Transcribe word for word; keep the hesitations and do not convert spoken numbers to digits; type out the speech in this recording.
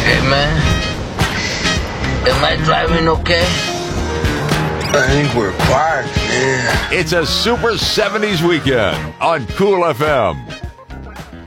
Hey, man. Am I driving okay? I think we're quiet, yeah. It's a Super seventies weekend on Cool F M.